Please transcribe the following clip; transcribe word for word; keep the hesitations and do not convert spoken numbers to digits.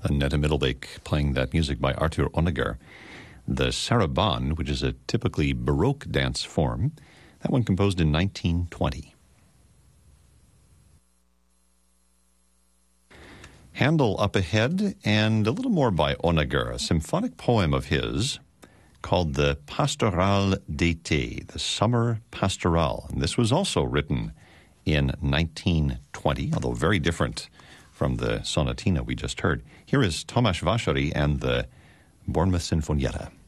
Annette Middlebeck playing that music by Arthur Honegger. The Sarabande, which is a typically Baroque dance form, that one composed in nineteen twenty. Handel up ahead, and a little more by Honegger, a symphonic poem of his called the Pastorale d'été, the Summer Pastoral. And this was also written in nineteen twenty, although very different from the sonatina we just heard. Here is Tomasz Vacheri and the Bournemouth Sinfonietta.